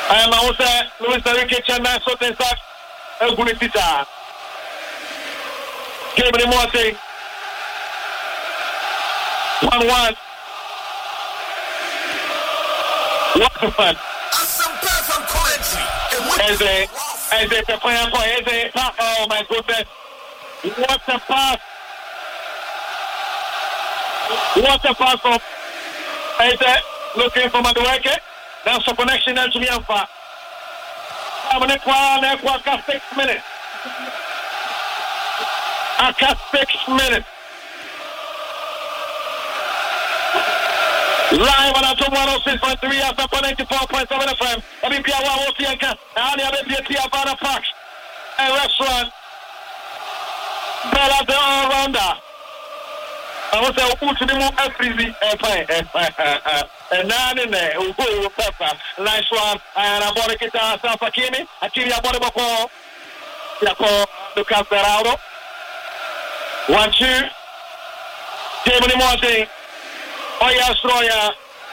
I am also Louis Enrique Chana Sotensa Gunitita. Game the Morte 1-1. What's the fun? As a player point, oh my goodness. What a pass. What a pass from looking for Madueke. That's a connection to me. I'm going to play 6 minutes. Aka 6 minutes. Live on Atom 106.3 after 94.7 FM. WPR 103 and WPR Vanna Park and restaurant. Bella the all-rounder. I was a ultimate FPZ and none in there. Nice one. And I bought a guitar, Sakimi. Akiri, I bought a ball. Lucas Berardo. 1-2. Game Monte. Oya Stroya.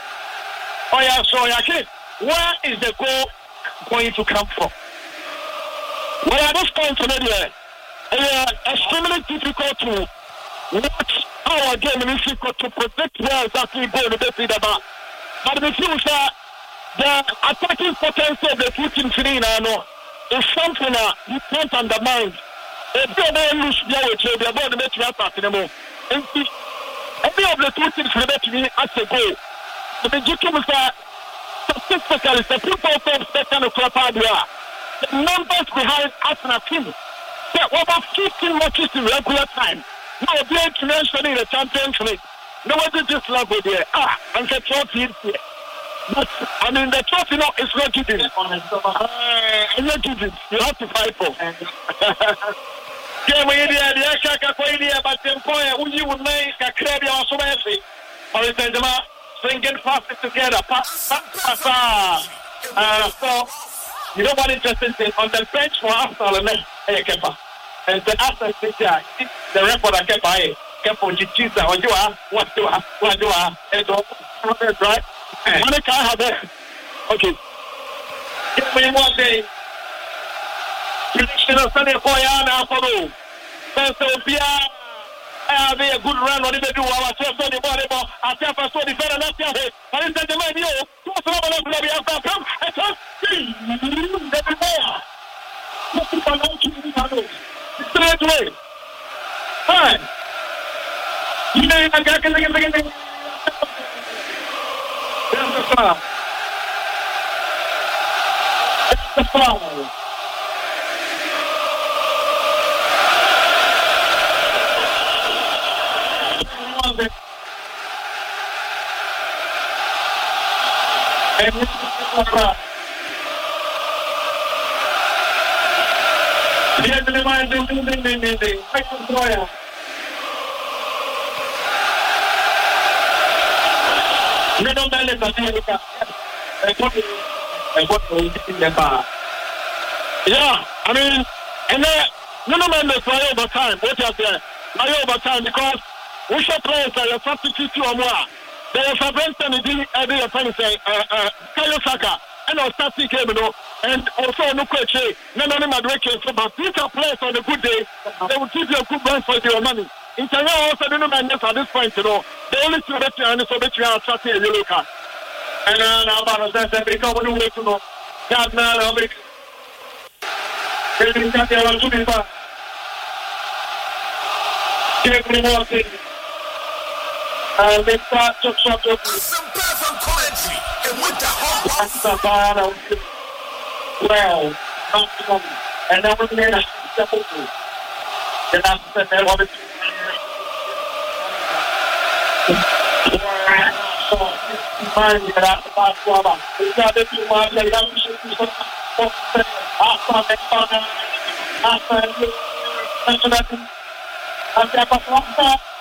Where is the goal going to come from? Well, at this point, it's extremely difficult to watch our game and it's difficult to predict where exactly goal the best about. But the future, the attacking potential of the two teams is something that you can't undermine. If you don't lose the ball, the match is anymore. Every of the two teams relate to me as a goal. The Jikim is statistically, the people from second club area, the numbers behind Arsenal team, over 15 matches in regular time. Now, they're internationally the Champions League. No one did this level there. And the trophy is here. But, I mean, the trophy now is not given. It's not given. You have to fight for. Game idea, the Akaka idea, but the point you would make a credit also mercy. Or is the singing fast together. So, you know what interesting thing on the bench for Arsenal and Kepa. And the Arsenal picture, the record I kept by Kepa Jichiza, or you are, what you are, and right? Money can't have it. Okay. Give me 1 day. Prediction of Sunday for Yana Apollo. So, Pia, I be a good run on the do our chest on the body, but I tell us what the better not tell it. I didn't the man, you, to us, we have to come and talk. Straight away. Fine. You know, I got to that's the foul. That's the foul. And this is the foul. Here's the line, fight for Troya. You don't let us yeah, I mean, and then, no man, they play over time. What you say? Play over time because we should play as a substitute or more. There was a Brentford in the friend say, Kayo Saka, and our starting game, and also no coach, no Madueke. So, but these are players on a good day, they will give you a good brand for your money. In China, also, no man at this point, the only two that you are so that you are attracting a yellow card. And now, about that, they come on the way to know. God, man, I'll make it. Got there on 25. Check me more things. And they start to shut up. Some perfect commentary. And with the whole well, and that was the end of the whole. Then after that, what is mind that after that, we got it to my lay down. After